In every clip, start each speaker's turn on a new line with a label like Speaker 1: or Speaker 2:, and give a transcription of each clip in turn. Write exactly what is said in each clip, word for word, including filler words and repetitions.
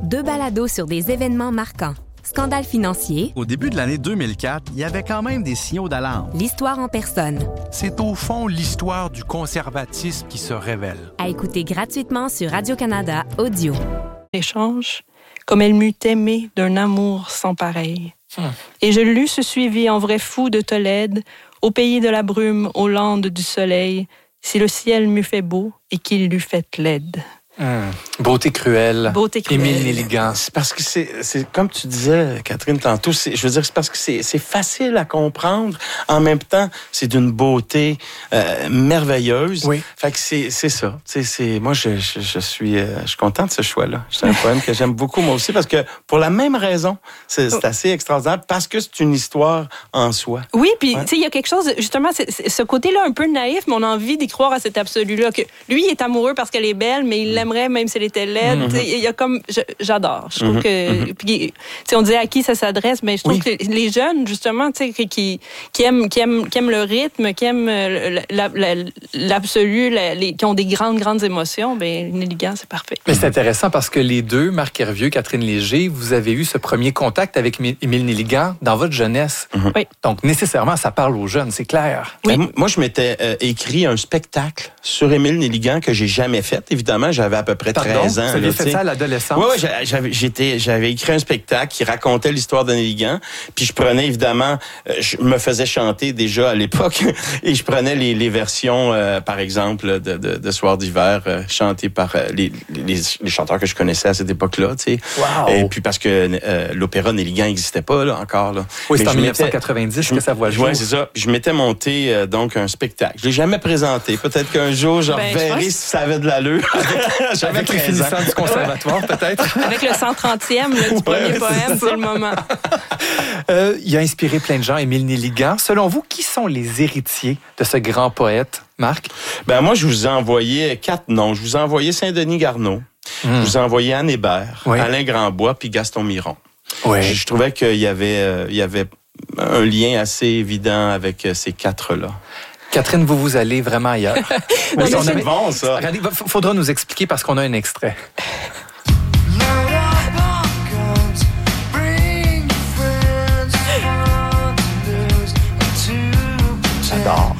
Speaker 1: Deux balados sur des événements marquants. Scandale financier.
Speaker 2: Au début de l'année deux mille quatre, il y avait quand même des signaux d'alarme.
Speaker 1: L'histoire en personne.
Speaker 3: C'est au fond l'histoire du conservatisme qui se révèle.
Speaker 1: À écouter gratuitement sur Radio-Canada Audio.
Speaker 4: Échange, comme elle m'eût aimé d'un amour sans pareil. Hum. Et je l'eusse suivi en vrai fou de Tolède, au pays de la brume, aux landes du soleil, si le ciel m'eût fait beau et qu'il l'eût fait laide.
Speaker 5: Hum. Beauté cruelle.
Speaker 4: Beauté cruelle.
Speaker 5: Émile Nelligan. C'est parce que c'est, c'est comme tu disais, Catherine, tantôt, c'est, je veux dire, c'est parce que c'est, c'est facile à comprendre. En même temps, c'est d'une beauté euh, merveilleuse.
Speaker 3: Oui.
Speaker 5: Fait que c'est, c'est ça. C'est, c'est, moi, je, je, je suis, euh, je suis content de ce choix-là. C'est un poème que j'aime beaucoup, moi aussi, parce que pour la même raison, c'est, c'est assez extraordinaire, parce que c'est une histoire en soi.
Speaker 4: Oui, puis
Speaker 5: ouais.
Speaker 4: tu sais, il y a quelque chose, justement, c'est, c'est, ce côté-là un peu naïf, mais on a envie d'y croire à cet absolu-là, que lui, il est amoureux parce qu'elle est belle, mais il l'aimerait même si elle était laide. Mm-hmm. Il y a comme, je, j'adore. Je trouve mm-hmm. que, puis, tu sais, on disait à qui ça s'adresse, mais je trouve oui. que les jeunes, justement, tu sais, qui, qui aiment, qui aiment, qui aiment le rythme, qui aiment la, la, l'absolu, la, les, qui ont des grandes, grandes émotions, ben, Nelligan, c'est parfait.
Speaker 5: Mais c'est intéressant parce que les deux, Marc Hervieux, Catherine Léger, vous avez eu ce premier contact avec Émile Nelligan dans votre jeunesse.
Speaker 4: Mm-hmm. Oui.
Speaker 5: Donc, nécessairement, ça parle aux jeunes, c'est clair.
Speaker 6: Oui. Ben, moi, je m'étais euh, écrit un spectacle sur Émile Nelligan que j'ai jamais fait. Évidemment, j'avais à peu près
Speaker 5: Pardon,
Speaker 6: treize ans.
Speaker 5: Vous aviez fait ça à l'adolescence?
Speaker 6: Oui, ouais, j'avais, j'étais, j'avais écrit un spectacle qui racontait l'histoire de Nelligan. Puis je prenais, évidemment, je me faisais chanter déjà à l'époque. Et je prenais les, les versions, euh, par exemple, de, de, de Soir d'hiver, euh, chantées par euh, les, les, les chanteurs que je connaissais à cette époque-là. Tu sais.
Speaker 5: Wow.
Speaker 6: Et puis parce que euh, l'opéra Nelligan n'existait pas là, encore. Là.
Speaker 5: Oui, c'est en dix-neuf cent quatre-vingt-dix que ça voit le jour.
Speaker 6: Oui, c'est ça. Je m'étais monté euh, donc un spectacle. Je l'ai jamais présenté. Peut-être qu'un jour, je
Speaker 4: ben,
Speaker 6: reverrai
Speaker 4: je
Speaker 6: si ça avait de l'allure.
Speaker 5: Avec, avec les finissants du conservatoire, peut-être.
Speaker 4: Avec le cent trentième là, du ouais, premier poème, c'est, c'est le moment.
Speaker 5: Euh, il a inspiré plein de gens, Émile Nelligan. Selon vous, qui sont les héritiers de ce grand poète, Marc?
Speaker 6: Ben moi, je vous ai envoyé quatre noms. Je vous ai envoyé Saint-Denis Garneau. Mmh. Je vous ai envoyé Anne Hébert, oui. Alain Grandbois, puis Gaston Miron.
Speaker 5: Oui.
Speaker 6: Je, je trouvais qu'il y avait, euh, il y avait un lien assez évident avec euh, ces quatre-là.
Speaker 5: Catherine, vous vous allez vraiment ailleurs.
Speaker 6: non, oui, c'est avait... bon, ça.
Speaker 5: Regardez, il faudra nous expliquer parce qu'on a un extrait. J'adore.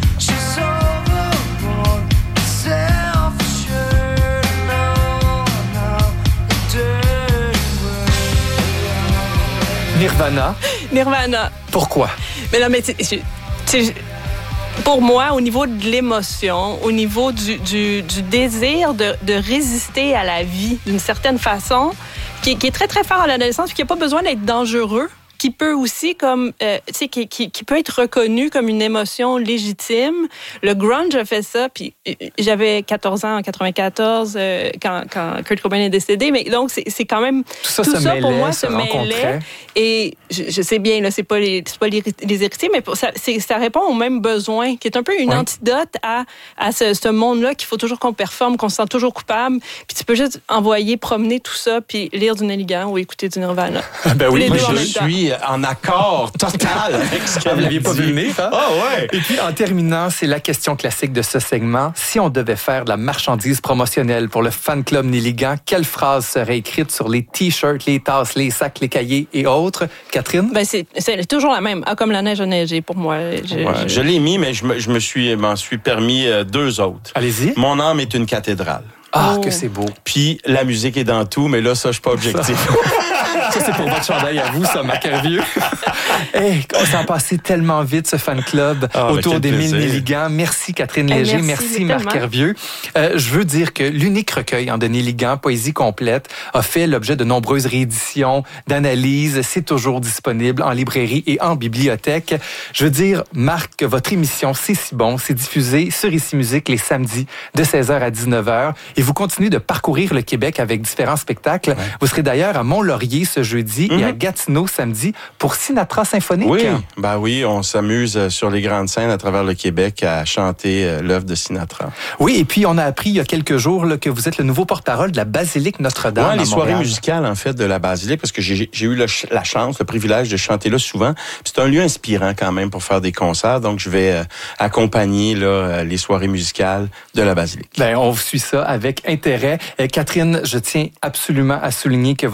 Speaker 5: Nirvana.
Speaker 4: Nirvana.
Speaker 5: Pourquoi?
Speaker 4: Mais non, mais tu sais, pour moi, au niveau de l'émotion, au niveau du, du, du désir de, de résister à la vie d'une certaine façon, qui, qui est très, très fort à l'adolescence, qui n'a pas besoin d'être dangereux, qui peut aussi comme euh, tu sais qui, qui qui peut être reconnu comme une émotion légitime. Le grunge a fait ça, puis j'avais quatorze ans en quatre-vingt-quatorze euh, quand quand Kurt Cobain est décédé, mais donc c'est c'est quand même
Speaker 5: tout ça,
Speaker 4: tout
Speaker 5: se
Speaker 4: ça
Speaker 5: mêlait,
Speaker 4: pour moi
Speaker 5: se,
Speaker 4: se mêlait. Et je, je sais bien là, c'est pas les c'est pas les, les héritiers, mais pour ça c'est ça répond aux mêmes besoins, qui est un peu une oui. antidote à à ce, ce monde-là qu'il faut toujours qu'on performe, qu'on se sent toujours coupable, puis tu peux juste envoyer promener tout ça, puis lire du Nelligan ou écouter du Nirvana.
Speaker 6: Ben oui, moi je suis en accord total avec ce que
Speaker 5: vous l'aviez pas vu venir, hein?
Speaker 6: Ah ouais.
Speaker 5: Et puis en terminant, c'est la question classique de ce segment. Si on devait faire de la marchandise promotionnelle pour le fan club Nelligan, quelle phrase serait écrite sur les t-shirts, les tasses, les sacs, les cahiers et autres? Catherine?
Speaker 4: Ben c'est, c'est toujours la même. Ah, comme la neige a neigé pour moi. Je,
Speaker 6: ouais, je... je l'ai mis, mais je me, je me suis, m'en suis permis deux autres.
Speaker 5: Allez-y.
Speaker 6: Mon âme est une cathédrale.
Speaker 5: Ah,
Speaker 4: oh.
Speaker 5: que c'est beau.
Speaker 6: Puis la musique est dans tout, mais là, ça, je suis pas objectif.
Speaker 5: Ça, c'est pour votre chandail à vous, ça, Marc Hervieux. Hey, on s'en passé tellement vite, ce fan club, oh, autour d'Émile Nelligan. Merci, Catherine Léger. Hey, merci, merci Marc Hervieux. Euh, je veux dire que l'unique recueil hein, de Nelligan, Poésie complète, a fait l'objet de nombreuses rééditions, d'analyses. C'est toujours disponible en librairie et en bibliothèque. Je veux dire, Marc, que votre émission, c'est si bon. C'est diffusé sur Ici Musique les samedis de seize heures à dix-neuf heures. Et vous continuez de parcourir le Québec avec différents spectacles. Ouais. Vous serez d'ailleurs à Mont-Laurier ce jeudi mm-hmm. et à Gatineau samedi pour Sinatra symphonique.
Speaker 6: Oui, ben oui, on s'amuse sur les grandes scènes à travers le Québec à chanter l'œuvre de Sinatra.
Speaker 5: Oui, et puis on a appris il y a quelques jours là, que vous êtes le nouveau porte-parole de la Basilique Notre-Dame.
Speaker 6: Oui, les soirées
Speaker 5: Montréal.
Speaker 6: musicales en fait de la Basilique, parce que j'ai, j'ai eu le, la chance, le privilège de chanter là souvent. Puis c'est un lieu inspirant quand même pour faire des concerts, donc je vais euh, accompagner là, les soirées musicales de la Basilique.
Speaker 5: Ben, on suit ça avec intérêt. Euh, Catherine, je tiens absolument à souligner que votre